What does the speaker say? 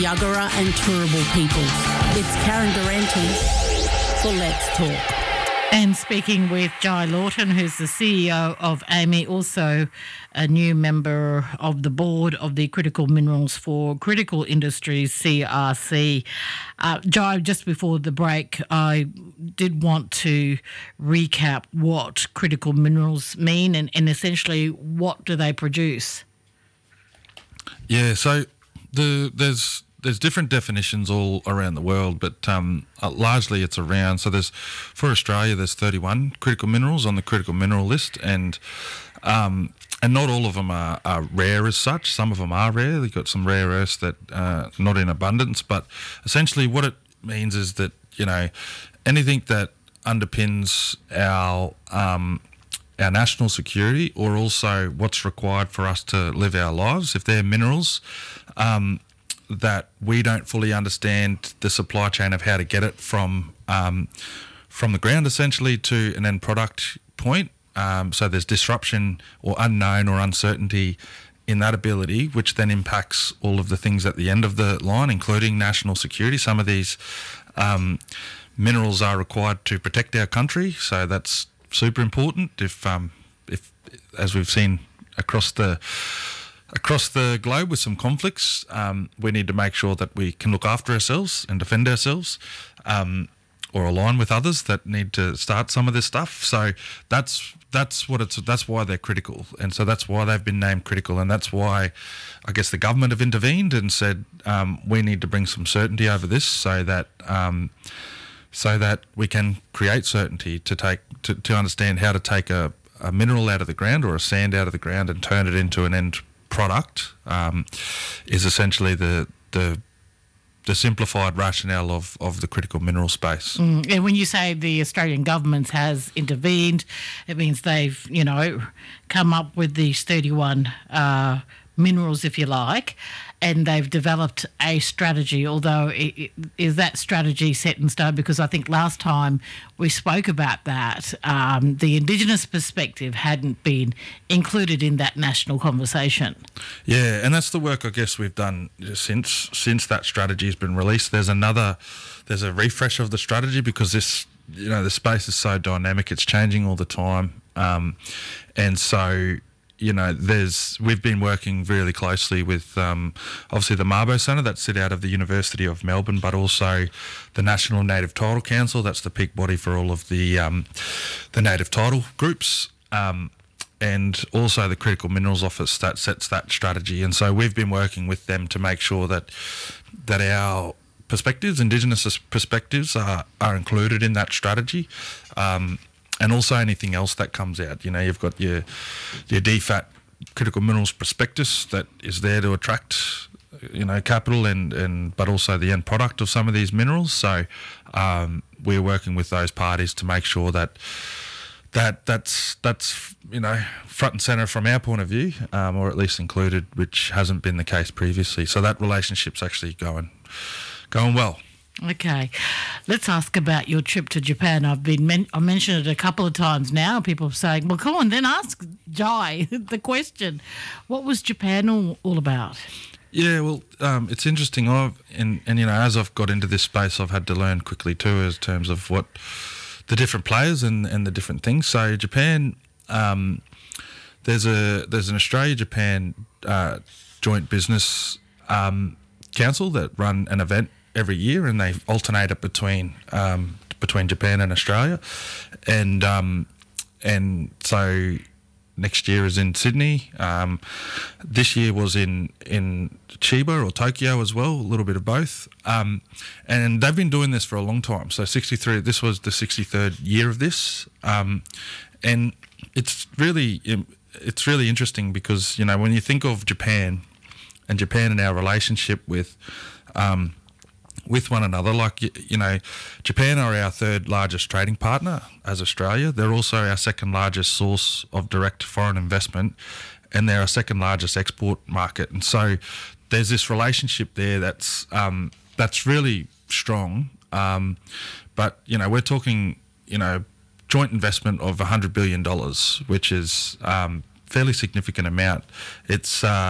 Yuggera and Turrbal peoples. It's Karen Durante for Let's Talk. And speaking with Jai Lawton, who's the CEO of AAMI, also a new member of the board of the Critical Minerals for Critical Industries, CRC. Jai, just before the break, I did want to recap what critical minerals mean and essentially what do they produce? Yeah, so there's different definitions all around the world, but largely it's around. So for Australia, there's 31 critical minerals on the critical mineral list, and not all of them are rare as such. Some of them are rare. They've got some rare earths that are not in abundance, but essentially what it means is that, anything that underpins our national security, or also what's required for us to live our lives, if they're minerals that we don't fully understand the supply chain of how to get it from the ground essentially to an end product point. So there's disruption or unknown or uncertainty in that ability, which then impacts all of the things at the end of the line, including national security. Some of these minerals are required to protect our country, so that's super important. If as we've seen across the globe with some conflicts, we need to make sure that we can look after ourselves and defend ourselves, or align with others that need to start some of this stuff. So that's why they're critical, and so that's why they've been named critical, and that's why I guess the government have intervened and said we need to bring some certainty over this, so that we can create certainty to understand how to take a mineral out of the ground or a sand out of the ground and turn it into an end product, is essentially the simplified rationale of the critical mineral space. And when you say the Australian government has intervened, it means they've, come up with these 31 minerals, if you like, and they've developed a strategy, although is that strategy set in stone? Because I think last time we spoke about that, the Indigenous perspective hadn't been included in that national conversation. Yeah, and that's the work I guess we've done since that strategy has been released. There's a refresh of the strategy because this, the space is so dynamic, it's changing all the time, and so we've been working really closely with obviously the Mabo Centre that sit out of the University of Melbourne, but also the National Native Title Council, that's the peak body for all of the native title groups, and also the Critical Minerals Office that sets that strategy. And so we've been working with them to make sure that our perspectives, Indigenous perspectives, are included in that strategy. And also anything else that comes out. You've got your DFAT critical minerals prospectus that is there to attract, capital and but also the end product of some of these minerals. So we're working with those parties to make sure that's front and centre from our point of view, or at least included, which hasn't been the case previously. So that relationship's actually going well. Okay, let's ask about your trip to Japan. I mentioned it a couple of times now. People are saying, well, come on, then ask Jai the question. What was Japan all about? Yeah, well, it's interesting. As I've got into this space, I've had to learn quickly too, in terms of what the different players and the different things. So Japan, there's an Australia-Japan joint business council that run an event every year, and they alternate it between Japan and Australia, and so next year is in Sydney. This year was in Chiba or Tokyo as well, a little bit of both. And they've been doing this for a long time. So 63. This was the 63rd year of this, and it's really interesting because when you think of Japan and our relationship with one another, Japan are our third largest trading partner as Australia. They're also our second largest source of direct foreign investment, and they're our second largest export market. And so there's this relationship there that's really strong. But we're talking joint investment of $100 billion, which is fairly significant amount. It's